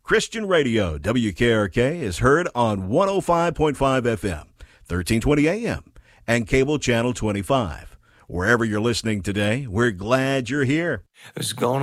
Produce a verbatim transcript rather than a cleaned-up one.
Christian Radio, W K R K, is heard on one oh five point five F M, thirteen twenty A M, and cable channel twenty-five. Wherever you're listening today, we're glad you're here. It's gonna